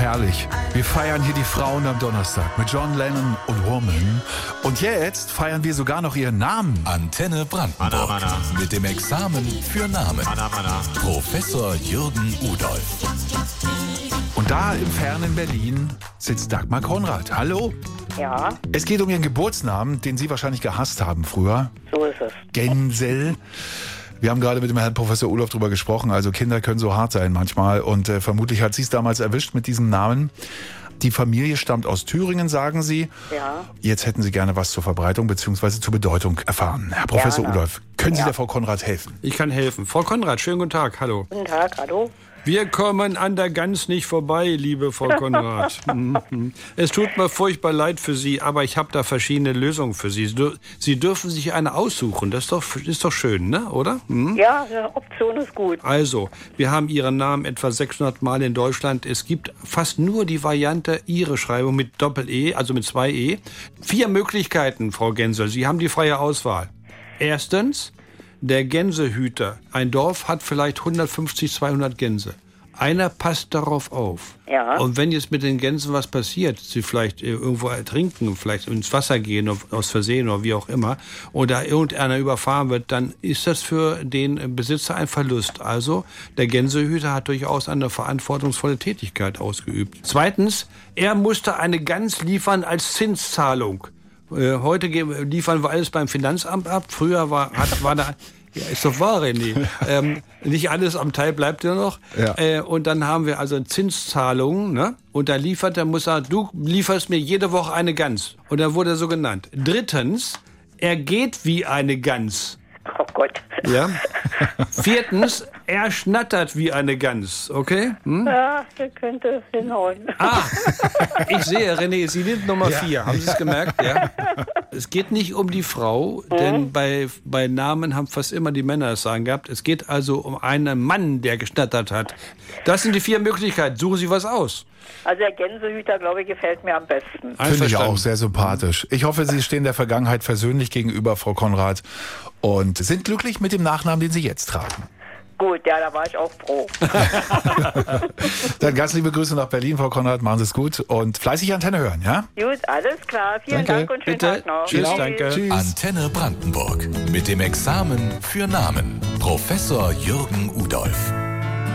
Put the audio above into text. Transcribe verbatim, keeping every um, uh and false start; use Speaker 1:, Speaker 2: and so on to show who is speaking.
Speaker 1: herrlich. Wir feiern hier die Frauen am Donnerstag mit John Lennon und Woman. Und jetzt feiern wir sogar noch ihren Namen.
Speaker 2: Antenne Brandenburg.
Speaker 3: Mana, mana.
Speaker 2: Mit dem Examen für Namen.
Speaker 3: Mana, mana.
Speaker 2: Professor Jürgen Udolph.
Speaker 1: Und da im fernen Berlin sitzt Dagmar Konrad. Hallo.
Speaker 4: Ja,
Speaker 1: Es geht um Ihren Geburtsnamen, den Sie wahrscheinlich gehasst haben früher.
Speaker 4: so ist es.
Speaker 1: Gensel. Wir haben gerade mit dem Herrn Professor Udolph drüber gesprochen. Also Kinder können so hart sein manchmal. Und äh, vermutlich hat Sie es damals erwischt mit diesem Namen. Die Familie stammt aus Thüringen, sagen Sie.
Speaker 4: Ja.
Speaker 1: Jetzt hätten Sie gerne was zur Verbreitung bzw. zur Bedeutung erfahren. Herr Professor
Speaker 4: Gerne.
Speaker 1: Udolph, können Sie
Speaker 4: Ja.
Speaker 1: der Frau Konrad helfen?
Speaker 5: Ich kann helfen. Frau Konrad, schönen guten Tag. Hallo.
Speaker 4: Guten Tag, hallo.
Speaker 5: Wir kommen an der Gans nicht vorbei, liebe Frau Konrad. Mhm. Es tut mir furchtbar leid für Sie, aber ich habe da verschiedene Lösungen für Sie. Sie dür- Sie dürfen sich eine aussuchen. Das ist doch, ist doch schön, ne? Oder? Mhm.
Speaker 4: Ja, eine Option ist gut.
Speaker 5: Also, wir haben Ihren Namen etwa sechshundert Mal in Deutschland. Es gibt fast nur die Variante Ihre Schreibung mit Doppel-E, also mit zwei E. Vier Möglichkeiten, Frau Gensel. Sie haben die freie Auswahl. Erstens, der Gänsehüter. Ein Dorf hat vielleicht hundertfünfzig, zweihundert Gänse. Einer passt darauf auf.
Speaker 4: Ja.
Speaker 5: Und wenn jetzt mit den Gänsen was passiert, sie vielleicht äh, irgendwo ertrinken, vielleicht ins Wasser gehen, auf- aus Versehen oder wie auch immer, oder irgendeiner überfahren wird, dann ist das für den Besitzer ein Verlust. Also der Gänsehüter hat durchaus eine verantwortungsvolle Tätigkeit ausgeübt. Zweitens, er musste eine Gans liefern als Zinszahlung. Äh, Heute ge- liefern wir alles beim Finanzamt ab. Früher war, hat, war da... Ja, ist doch wahr, René. ähm, nicht alles am Teil bleibt ja noch.
Speaker 1: Ja.
Speaker 5: Äh, und dann haben wir also Zinszahlungen, ne? Und da liefert er, muss er, du lieferst mir jede Woche eine Gans. Und dann wurde er so genannt. Drittens, er geht wie eine Gans.
Speaker 4: Oh Gott.
Speaker 5: Ja. Viertens, er schnattert wie eine Gans. Okay? Hm?
Speaker 4: Ja, das könnte hinhauen.
Speaker 5: Ah, ich sehe, René, Sie sind Nummer vier. Haben Sie es gemerkt? Ja. Es geht nicht um die Frau, denn bei, bei Namen haben fast immer die Männer es sagen gehabt. Es geht also um einen Mann, der geschnattert hat. Das sind die vier Möglichkeiten. Suchen Sie was aus.
Speaker 4: Also der Gänsehüter, glaube ich, gefällt mir am besten.
Speaker 1: Finde ich
Speaker 5: Einverstanden.
Speaker 1: auch sehr sympathisch. Ich hoffe, Sie stehen der Vergangenheit versöhnlich gegenüber, Frau Konrad, und sind glücklich mit dem Nachnamen, den Sie jetzt tragen.
Speaker 4: Gut, ja, da war ich auch froh.
Speaker 1: Dann ganz liebe Grüße nach Berlin, Frau Konrad. Machen Sie es gut und fleißig Antenne hören, ja?
Speaker 4: Gut, alles klar. Vielen
Speaker 1: Danke.
Speaker 4: Dank und schönen
Speaker 5: Bitte.
Speaker 4: Tag noch.
Speaker 5: Tschüss, danke.
Speaker 1: Tschüss.
Speaker 2: Antenne Brandenburg. Mit dem Examen für Namen. Professor Jürgen Udolph.